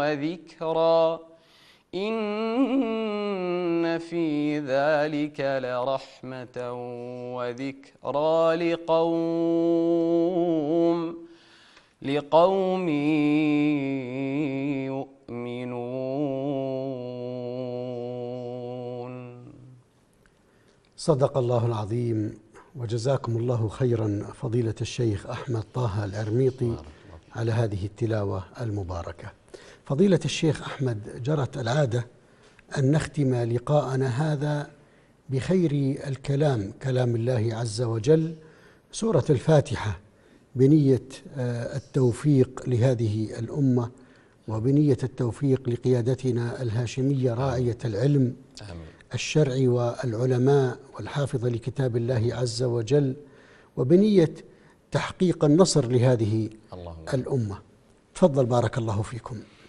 وذكرى إن في ذلك لرحمة وذكرى لقوم يؤمنون. صدق الله العظيم، وجزاكم الله خيرا فضيلة الشيخ أحمد طه العرميطي على هذه التلاوة المباركة. فضيلة الشيخ أحمد، جرت العادة أن نختم لقاءنا هذا بخير الكلام، كلام الله عز وجل، سورة الفاتحة، بنية التوفيق لهذه الأمة وبنية التوفيق لقيادتنا الهاشمية راعية العلم الشرعي والعلماء والحافظة لكتاب الله عز وجل، وبنية تحقيق النصر لهذه الأمة. تفضل بارك الله فيكم.